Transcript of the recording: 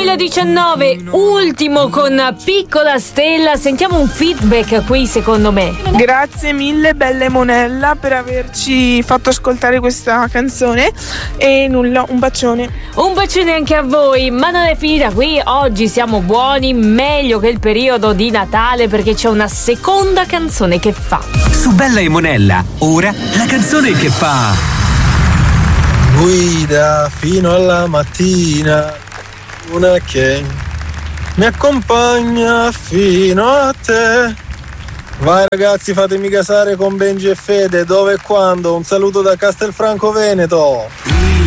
2019, ultimo con Piccola Stella. Sentiamo un feedback qui, secondo me. Grazie mille, bella Monella, per averci fatto ascoltare questa canzone. E nulla, un bacione. Un bacione anche a voi, ma non è finita qui. Oggi siamo buoni, meglio che il periodo di Natale, perché c'è una seconda canzone che fa. Su Bella e Monella, ora la canzone che fa. Guida fino alla mattina, una che mi accompagna fino a te. Vai ragazzi, fatemi casare con Benji e Fede, dove e quando? Un saluto da Castelfranco Veneto.